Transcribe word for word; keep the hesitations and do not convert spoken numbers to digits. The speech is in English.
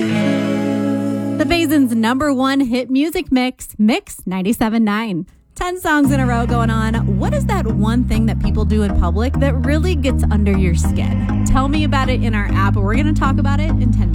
The Basins' number one hit music mix, Mix ninety-seven point nine. Ten songs in a row going on. What is that one thing that people do in public that really gets under your skin? Tell me about it in our app. We're going to talk about it in ten minutes.